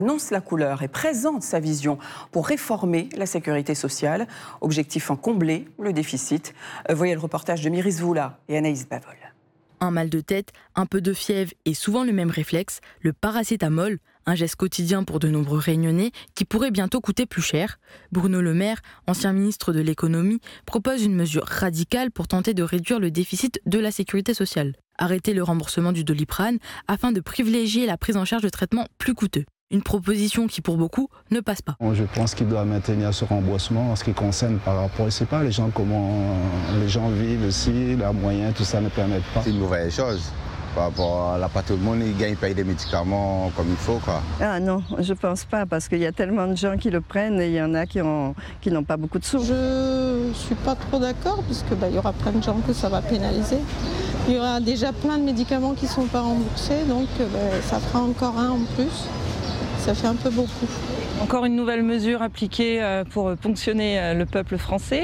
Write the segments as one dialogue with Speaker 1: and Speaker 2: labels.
Speaker 1: annonce la couleur et présente sa vision pour réformer la sécurité sociale. Objectif en combler le déficit. Voyez le reportage de Myris Voula et Anaïs Bavol.
Speaker 2: Un mal de tête, un peu de fièvre et souvent le même réflexe, le paracétamol, un geste quotidien pour de nombreux Réunionnais qui pourrait bientôt coûter plus cher. Bruno Le Maire, ancien ministre de l'économie, propose une mesure radicale pour tenter de réduire le déficit de la sécurité sociale. Arrêter le remboursement du Doliprane afin de privilégier la prise en charge de traitements plus coûteux. Une proposition qui, pour beaucoup, ne passe pas.
Speaker 3: Je pense qu'il doit maintenir ce remboursement en ce qui concerne par rapport, je ne sais pas, les gens, comment les gens vivent aussi, leurs moyens, tout ça ne permet pas.
Speaker 4: C'est une mauvaise chose. Par rapport à la pas tout le monde, ils payent des médicaments comme il faut, quoi.
Speaker 5: Ah non, je pense pas, parce qu'il y a tellement de gens qui le prennent et il y en a qui n'ont pas beaucoup de sous.
Speaker 6: Je suis pas trop d'accord, parce que y aura plein de gens que ça va pénaliser. Il y aura déjà plein de médicaments qui ne sont pas remboursés, donc ça fera encore un en plus. Ça fait un peu beaucoup.
Speaker 7: Encore une nouvelle mesure appliquée pour ponctionner le peuple français.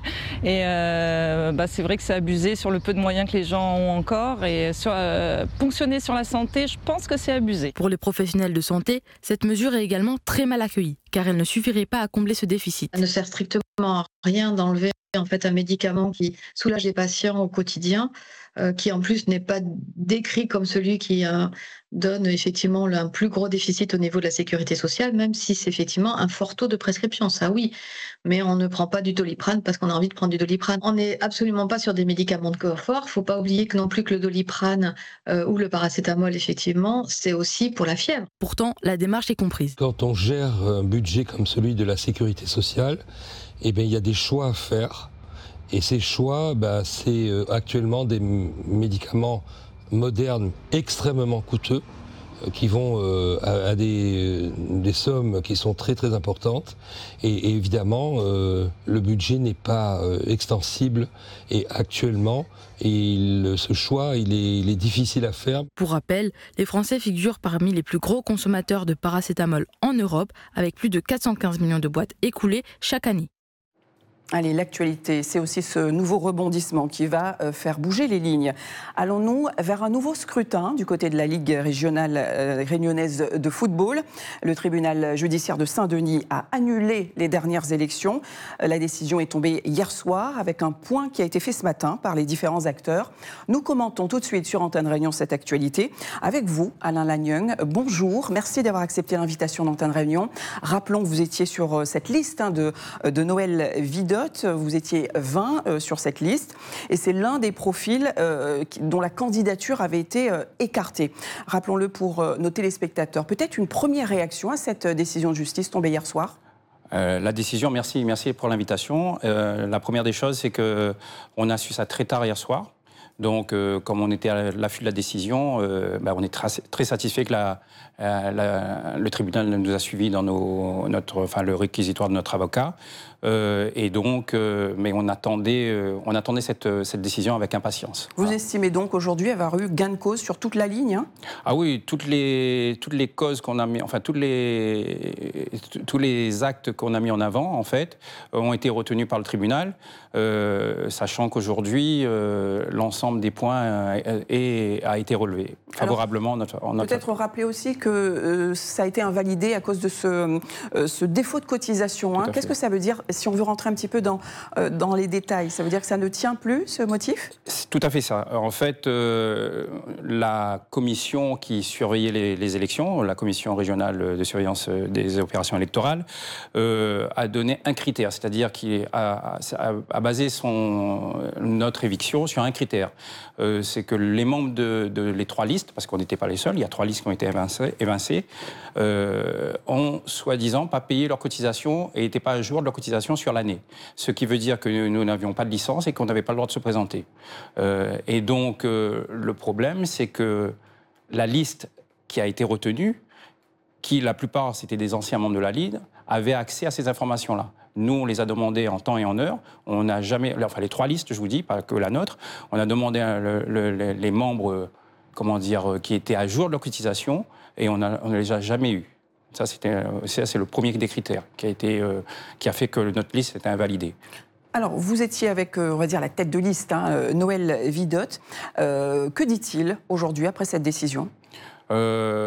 Speaker 7: Et c'est vrai que c'est abusé sur le peu de moyens que les gens ont encore. Et ponctionner sur la santé, je pense que c'est abusé.
Speaker 2: Pour les professionnels de santé, cette mesure est également très mal accueillie, car elle ne suffirait pas à combler ce déficit.
Speaker 8: Ça ne sert strictement à rien d'enlever un médicament qui soulage les patients au quotidien, qui en plus n'est pas décrit comme celui qui donne effectivement un plus gros déficit au niveau de la sécurité sociale, même si c'est effectivement un fort taux de prescription, ça oui. Mais on ne prend pas du Doliprane parce qu'on a envie de prendre du Doliprane. On n'est absolument pas sur des médicaments de confort. Il ne faut pas oublier que non plus que le Doliprane ou le paracétamol, effectivement, c'est aussi pour la fièvre.
Speaker 2: Pourtant, la démarche est comprise.
Speaker 9: Quand on gère un budget comme celui de la sécurité sociale, il y a des choix à faire. Et ces choix, c'est actuellement des médicaments modernes extrêmement coûteux qui vont à des sommes qui sont très très importantes. Et évidemment, le budget n'est pas extensible. Et actuellement, ce choix, il est difficile à faire.
Speaker 2: Pour rappel, les Français figurent parmi les plus gros consommateurs de paracétamol en Europe, avec plus de 415 millions de boîtes écoulées chaque année.
Speaker 1: Allez, l'actualité, c'est aussi ce nouveau rebondissement qui va faire bouger les lignes. Allons-nous vers un nouveau scrutin du côté de la Ligue régionale réunionnaise de football? Le tribunal judiciaire de Saint-Denis a annulé les dernières élections. La décision est tombée hier soir avec un point qui a été fait ce matin par les différents acteurs. Nous commentons tout de suite sur Antenne Réunion cette actualité. Avec vous, Alain Lagneung, bonjour. Merci d'avoir accepté l'invitation d'Antenne Réunion. Rappelons que vous étiez sur cette liste de Noël Vidot. Vous étiez 20 sur cette liste et c'est l'un des profils dont la candidature avait été écartée. Rappelons-le pour nos téléspectateurs. Peut-être une première réaction à cette décision de justice tombée hier soir?
Speaker 10: La décision, merci pour l'invitation. La première des choses, c'est qu'on a su ça très tard hier soir. Donc, comme on était à l'affût de la décision, on est très satisfait que le tribunal nous a suivis dans le réquisitoire de notre avocat. Et donc, mais on attendait cette décision avec impatience.
Speaker 1: Vous estimez donc aujourd'hui avoir eu gain de cause sur toute la ligne, hein?
Speaker 10: Ah oui, toutes les causes qu'on a mis, tous les actes qu'on a mis en avant, en fait, ont été retenus par le tribunal, sachant qu'aujourd'hui, l'ensemble des points a été relevé favorablement.
Speaker 1: Peut-être rappeler aussi que ça a été invalidé à cause de ce défaut de cotisation. Hein. Qu'est-ce que ça veut dire, si on veut rentrer un petit peu dans les détails? Ça veut dire que ça ne tient plus, ce motif?
Speaker 10: C'est tout à fait ça. En fait, la commission qui surveillait les élections, la commission régionale de surveillance des opérations électorales, a donné un critère, c'est-à-dire qu'il a basé notre éviction sur un critère. C'est que les membres les trois listes, parce qu'on n'était pas les seuls, il y a 3 listes qui ont été évincées, ont soi-disant pas payé leur cotisation et n'étaient pas à jour de leur cotisation sur l'année. Ce qui veut dire que nous n'avions pas de licence et qu'on n'avait pas le droit de se présenter. Et donc, le problème, c'est que la liste qui a été retenue, qui la plupart c'était des anciens membres de la Ligue, avaient accès à ces informations-là. Nous, on les a demandées en temps et en heure. On n'a jamais, les 3 listes, je vous dis, pas que la nôtre. On a demandé les membres, qui étaient à jour de leur cotisation, et on ne les a jamais eus. Ça, c'est le premier des critères qui a fait que notre liste était invalidée.
Speaker 1: Alors, vous étiez avec, on va dire, la tête de liste, Noël Vidot. Que dit-il aujourd'hui après cette décision ?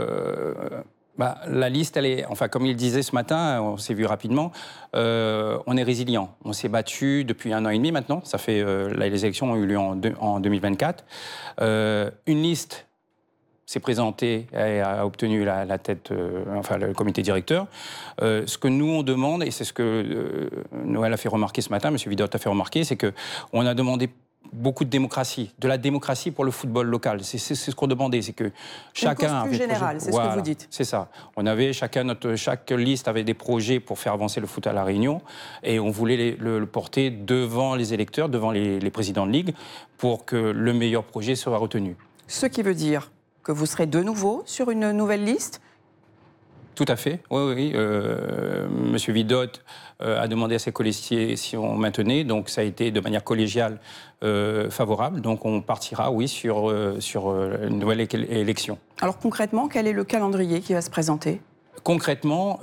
Speaker 10: La liste, elle est, comme il disait ce matin, on s'est vu rapidement, on est résilient. On s'est battu depuis 1 an et demi maintenant. Ça fait, les élections ont eu lieu en 2024. Une liste s'est présentée et a obtenu la tête, le comité directeur. Ce que nous, on demande, et c'est ce que Noël a fait remarquer ce matin, M. Vidot a fait remarquer, c'est qu'on a demandé beaucoup de la démocratie pour le football local. C'est ce qu'on demandait, c'est que chacun
Speaker 1: avait... Une cause plus générale, c'est ce que vous dites.
Speaker 10: C'est ça. On avait chaque liste avait des projets pour faire avancer le foot à La Réunion, et on voulait le porter devant les électeurs, devant les présidents de ligue, pour que le meilleur projet soit retenu.
Speaker 1: Ce qui veut dire que vous serez de nouveau sur une nouvelle liste ?
Speaker 10: Tout à fait, oui. Monsieur Vidot a demandé à ses collègues si on maintenait, donc ça a été de manière collégiale favorable. Donc on partira, oui, sur une nouvelle élection.
Speaker 1: Alors concrètement, quel est le calendrier qui va se présenter ?
Speaker 10: Concrètement,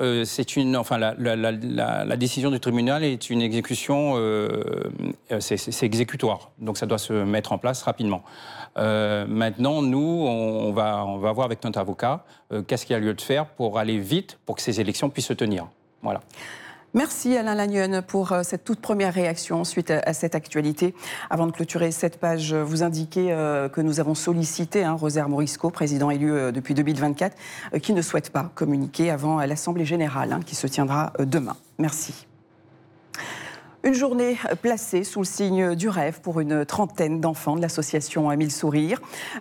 Speaker 10: la décision du tribunal est une exécution, c'est exécutoire, donc ça doit se mettre en place rapidement. Maintenant, nous, on va voir avec notre avocat qu'est-ce qu'il y a lieu de faire pour aller vite, pour que ces élections puissent se tenir. Voilà.
Speaker 1: Merci Alain Lannion pour cette toute première réaction suite à cette actualité. Avant de clôturer cette page, vous indiquez que nous avons sollicité Rosaire Morisco, président élu depuis 2024, qui ne souhaite pas communiquer avant l'Assemblée générale qui se tiendra demain. Merci. Une journée placée sous le signe du rêve pour une trentaine d'enfants de l'association 1000 sourires.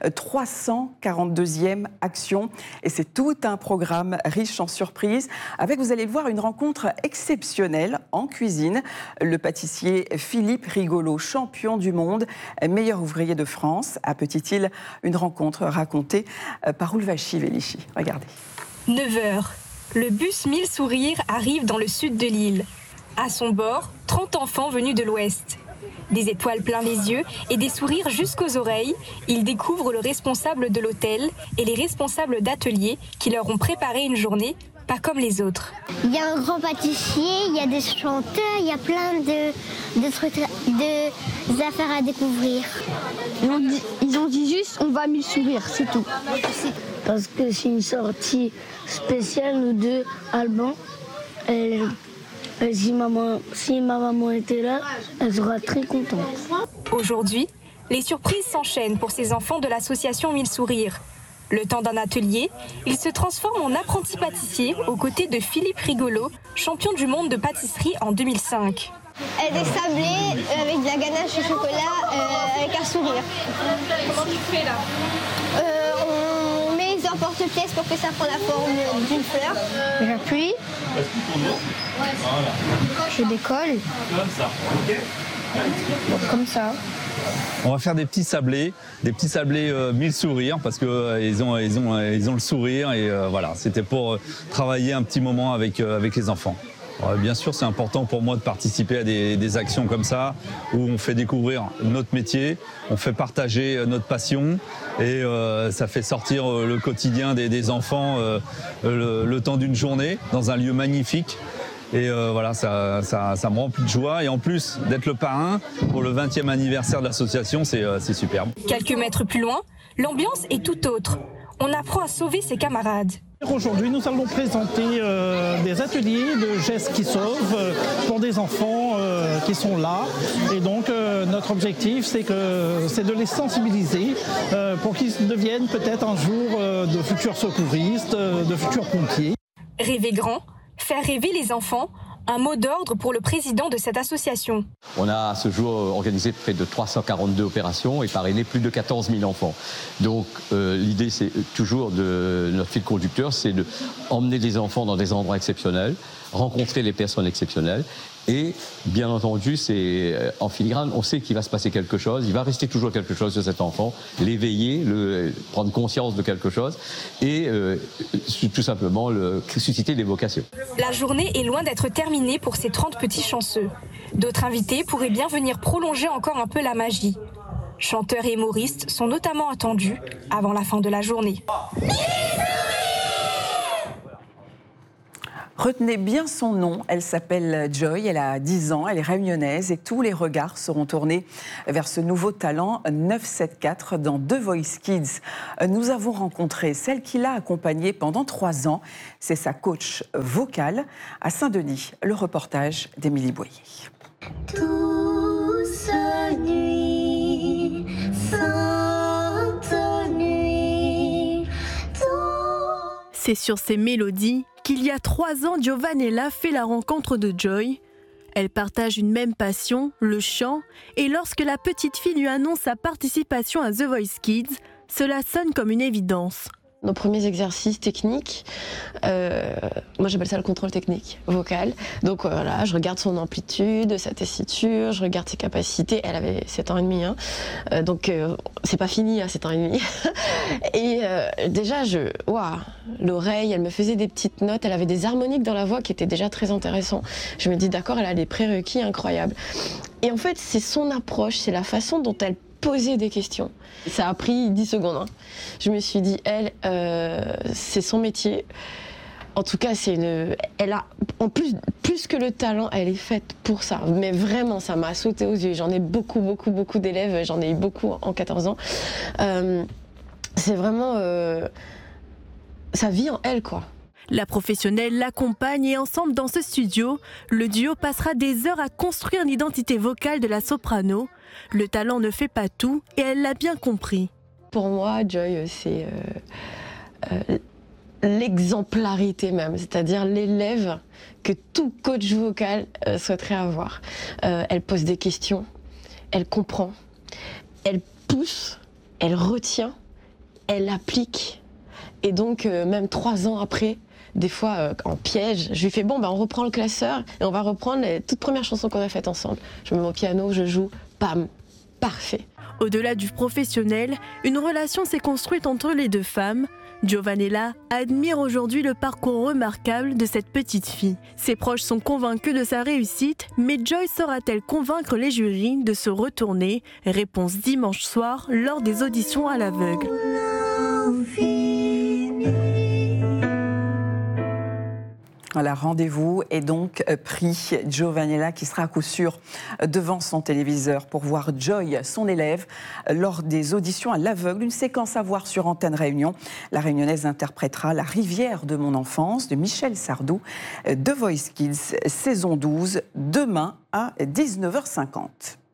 Speaker 1: 342e action. Et c'est tout un programme riche en surprises. Avec, vous allez le voir, une rencontre exceptionnelle en cuisine. Le pâtissier Philippe Rigolo, champion du monde, meilleur ouvrier de France, à Petite-Île. Une rencontre racontée par Ulvachi Vélichy. Regardez.
Speaker 11: 9h. Le bus 1000 sourires arrive dans le sud de l'île. À son bord, 30 enfants venus de l'Ouest. Des étoiles plein les yeux et des sourires jusqu'aux oreilles, ils découvrent le responsable de l'hôtel et les responsables d'atelier qui leur ont préparé une journée pas comme les autres.
Speaker 12: Il y a un grand pâtissier, il y a des chanteurs, il y a plein de trucs, de affaires à découvrir.
Speaker 13: Ils ont dit juste on va 1000 sourires, c'est tout. Parce que c'est une sortie spéciale, nous deux, Alban. Si ma maman était là, elle sera très contente.
Speaker 11: Aujourd'hui, les surprises s'enchaînent pour ces enfants de l'association 1000 sourires. Le temps d'un atelier, ils se transforment en apprentis pâtissiers aux côtés de Philippe Rigolo, champion du monde de pâtisserie en 2005.
Speaker 12: Des sablés avec de la ganache au chocolat avec un sourire.
Speaker 11: Comment tu fais là
Speaker 12: On met les emporte-pièces pour que ça prenne la forme d'une fleur. J'appuie. Je décolle. Comme ça.
Speaker 14: On va faire des petits sablés 1000 sourires parce que ils ont le sourire et voilà, c'était pour travailler un petit moment avec les enfants. Bien sûr, c'est important pour moi de participer à des actions comme ça, où on fait découvrir notre métier, on fait partager notre passion, et ça fait sortir le quotidien des enfants le temps d'une journée, dans un lieu magnifique. Et voilà, ça me remplit de joie. Et en plus d'être le parrain pour le 20e anniversaire de l'association, c'est superbe.
Speaker 11: Quelques mètres plus loin, l'ambiance est tout autre. On apprend à sauver ses camarades.
Speaker 15: Aujourd'hui, nous allons présenter des ateliers de gestes qui sauvent pour des enfants qui sont là. Et donc, notre objectif, c'est de les sensibiliser pour qu'ils deviennent peut-être un jour de futurs secouristes, de futurs pompiers.
Speaker 11: Rêver grand, faire rêver les enfants, un mot d'ordre pour le président de cette association.
Speaker 16: On a à ce jour organisé près de 342 opérations et parrainé plus de 14 000 enfants. Donc l'idée, c'est toujours de notre fil conducteur, c'est d'emmener des enfants dans des endroits exceptionnels, rencontrer les personnes exceptionnelles. Et bien entendu, c'est en filigrane, on sait qu'il va se passer quelque chose, il va rester toujours quelque chose de cet enfant, l'éveiller, prendre conscience de quelque chose et tout simplement susciter des vocations.
Speaker 11: La journée est loin d'être terminée pour ces 30 petits chanceux. D'autres invités pourraient bien venir prolonger encore un peu la magie. Chanteurs et humoristes sont notamment attendus avant la fin de la journée.
Speaker 1: Retenez bien son nom, elle s'appelle Joy, elle a 10 ans, elle est réunionnaise et tous les regards seront tournés vers ce nouveau talent 974 dans The Voice Kids. Nous avons rencontré celle qui l'a accompagnée pendant 3 ans, c'est sa coach vocale à Saint-Denis. Le reportage d'Émilie Boyer.
Speaker 12: Douce nuit, sainte nuit.
Speaker 17: C'est sur ces mélodies qu'il y a 3 ans, Giovanella fait la rencontre de Joy. Elle partage une même passion, le chant, et lorsque la petite fille lui annonce sa participation à The Voice Kids, cela sonne comme une évidence.
Speaker 18: Nos premiers exercices techniques, moi j'appelle ça le contrôle technique vocal. Donc voilà, je regarde son amplitude, sa tessiture, je regarde ses capacités. Elle avait 7 ans et demi, donc c'est pas fini à 7 ans et demi. Et déjà, l'oreille, elle me faisait des petites notes, elle avait des harmoniques dans la voix qui étaient déjà très intéressants. Je me dis d'accord, elle a des prérequis incroyables. Et en fait, c'est son approche, c'est la façon dont elle poser des questions. Ça a pris 10 secondes. Je me suis dit, elle, c'est son métier. En tout cas, elle a, en plus que le talent, elle est faite pour ça. Mais vraiment, ça m'a sauté aux yeux. J'en ai beaucoup d'élèves. J'en ai eu beaucoup en 14 ans. C'est vraiment... ça vit en elle, quoi.
Speaker 17: La professionnelle l'accompagne et ensemble dans ce studio, le duo passera des heures à construire l'identité vocale de la soprano. Le talent ne fait pas tout et elle l'a bien compris.
Speaker 18: Pour moi, Joy, c'est l'exemplarité même, c'est-à-dire l'élève que tout coach vocal souhaiterait avoir. Elle pose des questions, elle comprend, elle pousse, elle retient, elle applique. Et donc, même 3 ans après, des fois en piège, je lui fais on reprend le classeur et on va reprendre les toutes premières chansons qu'on a faites ensemble. Je me mets au piano, je joue, bam, parfait.
Speaker 17: Au-delà du professionnel, une relation s'est construite entre les 2 femmes. Giovanella admire aujourd'hui le parcours remarquable de cette petite fille. Ses proches sont convaincus de sa réussite, mais Joy saura-t-elle convaincre les jurys de se retourner? Réponse dimanche soir lors des auditions à l'aveugle.
Speaker 1: Voilà, rendez-vous est donc pris. Giovanella qui sera à coup sûr devant son téléviseur pour voir Joy, son élève, lors des auditions à l'aveugle. Une séquence à voir sur Antenne Réunion. La réunionnaise interprétera La rivière de mon enfance de Michel Sardou. The Voice Kids, saison 12, demain à 19h50.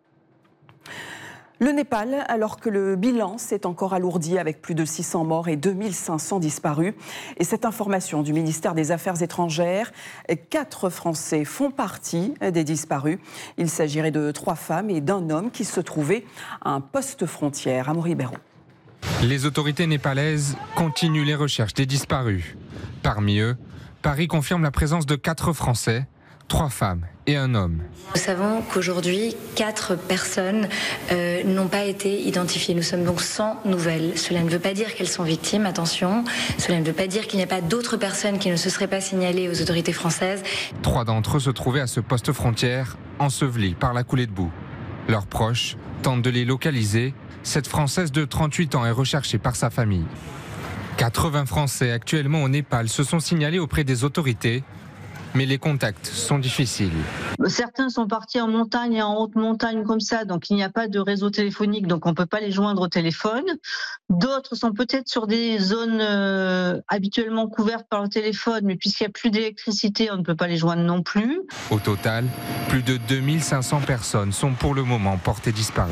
Speaker 1: Le Népal, alors que le bilan s'est encore alourdi avec plus de 600 morts et 2500 disparus. Et cette information du ministère des Affaires étrangères, 4 Français font partie des disparus. Il s'agirait de 3 femmes et d'un homme qui se trouvait à un poste frontière. Amaury Béraud.
Speaker 19: Les autorités népalaises continuent les recherches des disparus. Parmi eux, Paris confirme la présence de 4 Français, 3 femmes et un homme.
Speaker 20: Nous savons qu'aujourd'hui, 4 personnes n'ont pas été identifiées. Nous sommes donc sans nouvelles. Cela ne veut pas dire qu'elles sont victimes, attention. Cela ne veut pas dire qu'il n'y a pas d'autres personnes qui ne se seraient pas signalées aux autorités françaises.
Speaker 19: 3 d'entre eux se trouvaient à ce poste frontière, ensevelis par la coulée de boue. Leurs proches tentent de les localiser. Cette Française de 38 ans est recherchée par sa famille. 80 Français actuellement au Népal se sont signalés auprès des autorités. Mais les contacts sont difficiles.
Speaker 21: Certains sont partis en montagne et en haute montagne comme ça, donc il n'y a pas de réseau téléphonique, donc on ne peut pas les joindre au téléphone. D'autres sont peut-être sur des zones habituellement couvertes par le téléphone, mais puisqu'il n'y a plus d'électricité, on ne peut pas les joindre non plus.
Speaker 19: Au total, plus de 2500 personnes sont pour le moment portées disparues.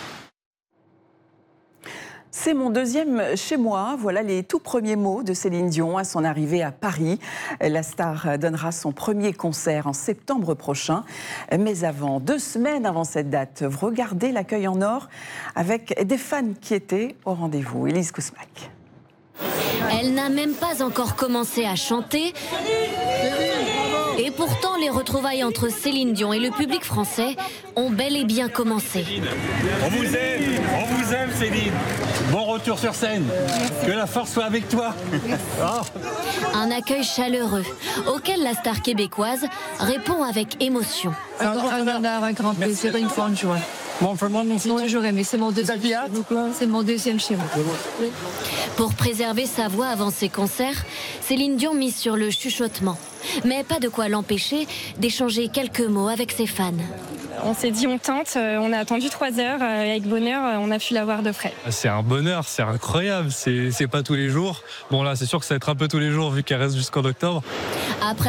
Speaker 1: C'est mon deuxième chez moi. Voilà les tout premiers mots de Céline Dion à son arrivée à Paris. La star donnera son premier concert en septembre prochain. Mais avant, 2 semaines avant cette date, regardez l'accueil en or avec des fans qui étaient au rendez-vous. Élise Kousmak.
Speaker 22: Elle n'a même pas encore commencé à chanter. Et pourtant, les retrouvailles entre Céline Dion et le public français ont bel et bien commencé.
Speaker 23: On vous aime Céline. Bon retour sur scène. Que la force soit avec toi.
Speaker 22: Un accueil chaleureux, auquel la star québécoise répond avec émotion.
Speaker 24: Un grand plaisir, une fois en juin.
Speaker 3: Bon, j'aurais aimé, c'est mon deuxième chez moi.
Speaker 22: Pour préserver sa voix avant ses concerts, Céline Dion mise sur le chuchotement. Mais pas de quoi l'empêcher d'échanger quelques mots avec ses fans.
Speaker 4: On s'est dit on tente, on a attendu 3 heures et avec bonheur on a pu l'avoir de près.
Speaker 5: C'est un bonheur, c'est incroyable, c'est pas tous les jours. Bon là c'est sûr que ça va être un peu tous les jours vu qu'elle reste jusqu'en octobre.
Speaker 22: Après